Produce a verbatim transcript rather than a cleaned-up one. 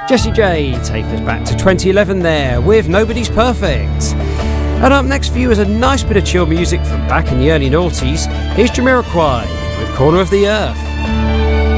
Jessie J taking us back to twenty eleven there with Nobody's Perfect. And up next for you is a nice bit of chill music from back in the early noughties. Here's Jamiroquai with Corner of the Earth.